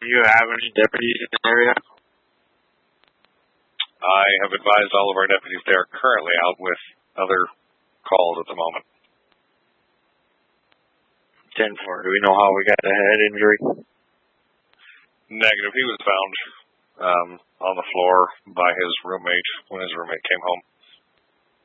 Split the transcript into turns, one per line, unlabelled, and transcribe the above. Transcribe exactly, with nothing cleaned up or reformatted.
Do you have any deputies in the area?
I have advised all of our deputies they are currently out with other calls at the moment.
ten four. Do we know how we got a head injury?
Negative. He was found um, on the floor by his roommate when his roommate came home.